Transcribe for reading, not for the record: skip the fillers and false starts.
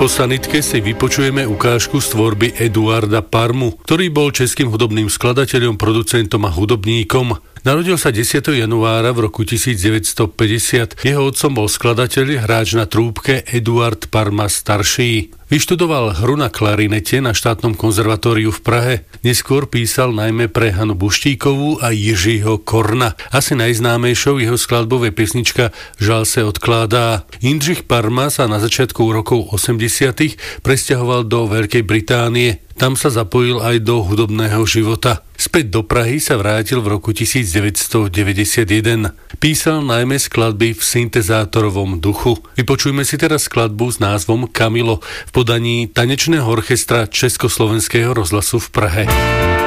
Po sanitke si vypočujeme ukážku z tvorby Eduarda Parmu, ktorý bol českým hudobným skladateľom, producentom a hudobníkom. Narodil sa 10. januára v roku 1950. Jeho otcom bol skladateľ, hráč na trúbke Eduard Parma starší. Vyštudoval hru na klarinete na štátnom konzervatóriu v Prahe. Neskôr písal najmä pre Hanu Buštíkovú a Jiřího Korna. Asi najznámejšou jeho skladbou je pesnička Žal se odkládá. Jindřich Parma sa na začiatku rokov 80. presťahoval do Veľkej Británie. Tam sa zapojil aj do hudobného života. Späť do Prahy sa vrátil v roku 1991. Písal najmä skladby v syntezátorovom duchu. Vypočujme si teraz skladbu s názvom Kamilo v podaní tanečného orchestra Československého rozhlasu v Prahe.